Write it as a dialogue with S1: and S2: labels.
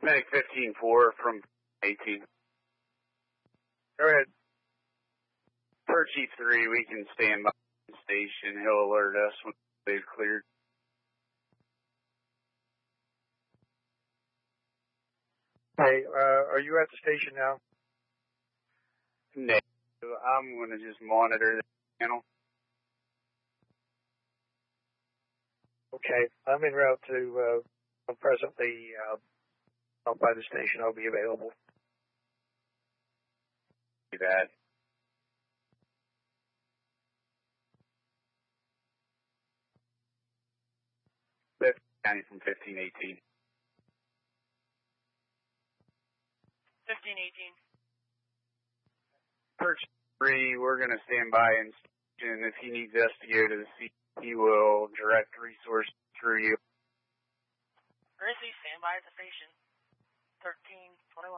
S1: Medic 15-4 from 18.
S2: Go ahead.
S1: Per Chief 3, we can stand by the station. He'll alert us when they've cleared.
S2: Hey, are you at the station now?
S1: No, I'm going to just monitor the channel.
S2: Okay, I'm en route to, I'm presently out by the station. I'll be available.
S1: See that. That's County from 1518.
S3: 1518.
S1: Per Chief 3, we're going to stand by in station. If he needs us to go to the scene, he will direct resource through you.
S3: Grizzly, stand by at the station. 1321.